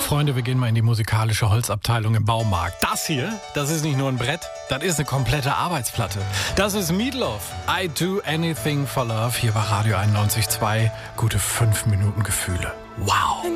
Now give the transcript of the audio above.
Freunde, wir gehen mal in die musikalische Holzabteilung im Baumarkt. Das hier, das ist nicht nur ein Brett, das ist eine komplette Arbeitsplatte. Das ist Meatloaf. I do anything for love. Hier bei Radio 91.2. Gute 5 Minuten Gefühle. Wow.